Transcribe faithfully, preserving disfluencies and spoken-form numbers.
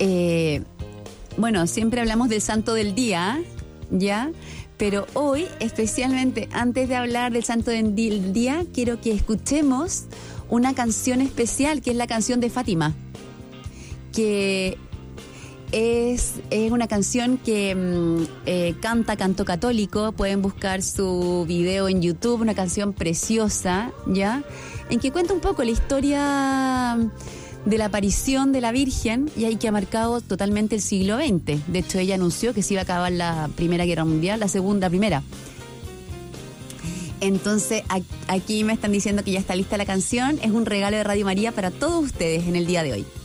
Eh, bueno, siempre hablamos del santo del día, ¿ya? Pero hoy, especialmente antes de hablar del santo del día, quiero que escuchemos una canción especial, que es la canción de Fátima, que es, es una canción que mmm, eh, canta Canto Católico. Pueden buscar su video en YouTube, una canción preciosa, ¿ya? En que cuenta un poco la historia de la aparición de la Virgen, y ahí que ha marcado totalmente el siglo veinte. De hecho, ella anunció que se iba a acabar la Primera Guerra Mundial, la Segunda, Primera. Entonces, aquí me están diciendo que ya está lista la canción. Es un regalo de Radio María para todos ustedes en el día de hoy.